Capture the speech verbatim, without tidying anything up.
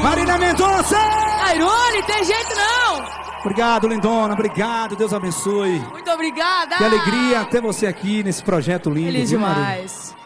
Marina Mendonça! Airone, tem jeito não! Obrigado, lindona. Obrigado. Deus abençoe. Muito obrigada! Que alegria ter você aqui nesse projeto lindo. Feliz viu, Marina? demais.